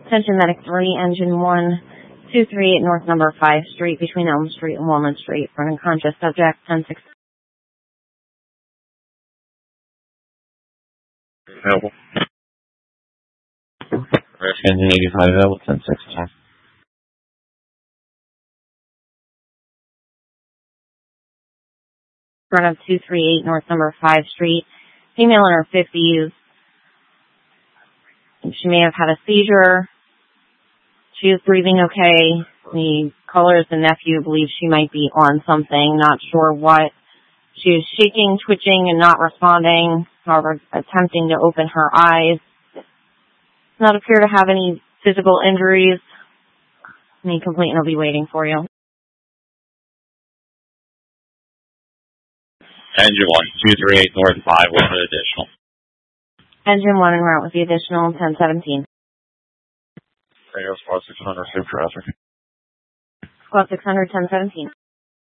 Attention Medic 3, Engine 1238 North number 5 Street between Elm Street and Walnut Street for an unconscious subject, 106. Available. Engine 85 available, 1016. Front of 238 North number 5 Street. Female in her 50s. She may have had a seizure. She is breathing okay. The caller is the nephew, believes she might be on something, not sure what. She is shaking, twitching, and not responding, however, attempting to open her eyes. Does not appear to have any physical injuries. Any complaint will be waiting for you. Engine 1238 North 5 with an additional. Engine 1 en route with the additional, 1017. Radio Squad 600, safe traffic. Squad 600, 1017.